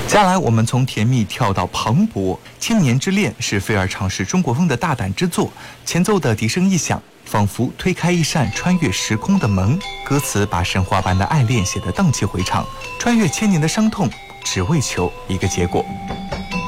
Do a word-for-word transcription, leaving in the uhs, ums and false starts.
接下来我们从甜蜜跳到磅礴，《千年之恋》是菲尔尝试中国风的大胆之作，前奏的笛声一响，仿佛推开一扇穿越时空的门，歌词把神话般的爱恋写得荡气回肠，穿越千年的伤痛，只为求一个结果。